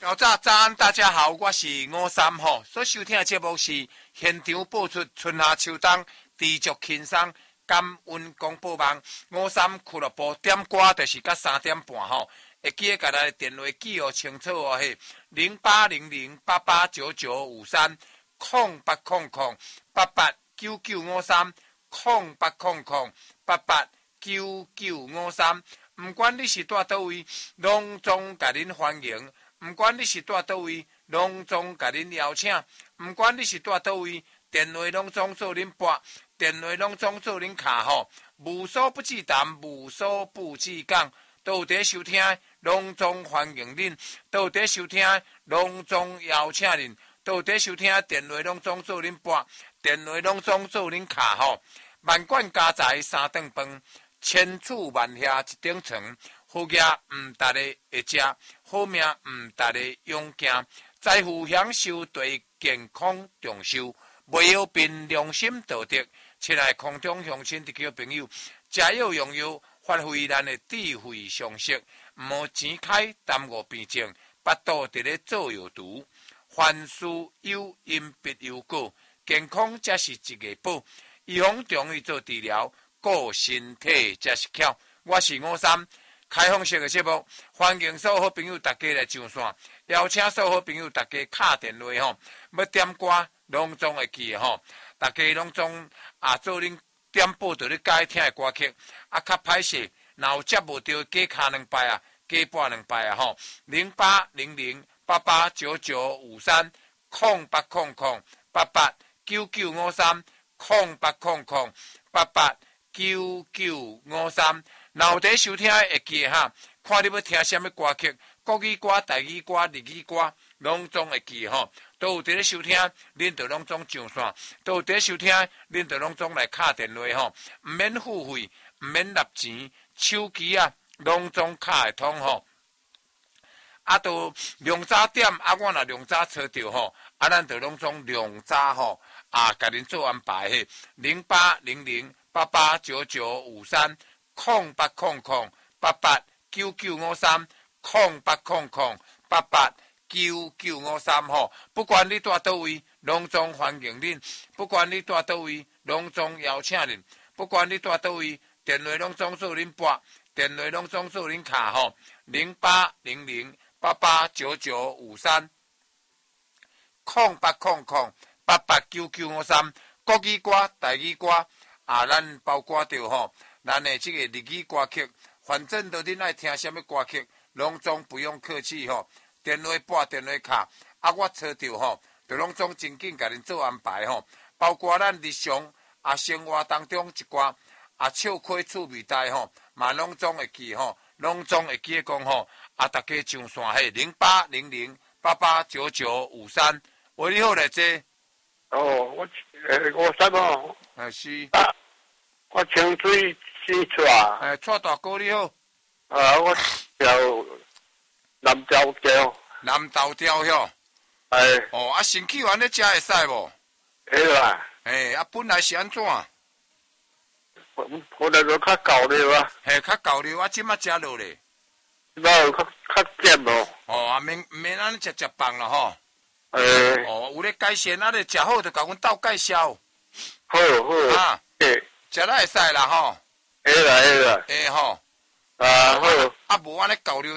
早安，大家好，我是53吼。所收听的节目是现场播出春夏秋冬持续轻松感恩广播网53俱乐部点歌，就是到3点半吼。会记得甲咱的电话记号清楚哦，嘿，0800889953，0800889953，不管你是住倒位，拢总甲恁欢迎。不管你是住倒位，拢总甲恁邀请；不管你是住倒位，电话拢总做恁拨，电话拢总做恁卡吼。无所不至谈，无所不至讲。都有在收听，拢总欢迎恁；都有在收听，拢总邀请恁；都有在收听，电话拢总做恁拨，电话拢总做恁卡吼。万贯家财三顿饭，千处万厦一顶床。好业毋值得会食，好命毋值得用行。财富享受对健康重视，袂有病良心道德。亲爱空中乡亲地区朋友，食药用药，发挥咱的智慧常识，毋好钱开耽误病症，巴肚伫咧做药毒。凡事有因必有果，健康才是一个宝。预防重于做治疗，顾身体才是巧。我是53。开放式的节目，欢迎所有好朋友大家来上线，邀请所有好朋友大家敲电话吼，要点歌拢总会记的吼，大家拢总做恁点播到你该听的歌曲，较歹势，若有接无到，加敲2摆啊，加拨2摆啊吼，0800889953，0800889953。若有在收听会记哈，看你要听什么歌曲，国语歌、台语歌、日语歌，拢总会记吼。都有在咧收听，恁就拢总上线；都有在收听，恁就拢总来敲电话吼，唔免付费，唔免纳钱，手机拢总敲会通吼。都量早点，我若量早找着吼，咱就拢总量早吼，甲恁做安排嘿，0800889953，0800889953吼。不管你住倒位，拢总欢迎恁；不管你住倒位，拢总邀请恁；不管你住倒位，电话拢总做恁拨，电话拢总做恁卡吼。0800889953，0800889953，国语歌、台语歌咱包括着吼，咱的这个日语歌曲，反正都恁爱听什么歌曲，拢总不用客气吼。电话拨，电话卡，我找着吼，就拢总真紧甲恁做安排吼。包括咱日常生活当中一寡笑亏趣味带吼，嘛拢总会记吼，拢总会记讲吼。大家上线嘿，0800889953，喂，你好来这。 我53哦。 是。 我清水新厝啊。 蔡大哥你好。 我叫南投条。 南投条哟。身体完咧食会使无？ 会啦。 本来是安怎？ 本来就较厚了啊。 较厚了，即马食落咧。 较咸咯。 免安尼食饭啦吼。有咧改善，你食好就甲阮斗介绍。 好。 食了会使啦吼。 会啦。 吼。 好。 无安尼厚了。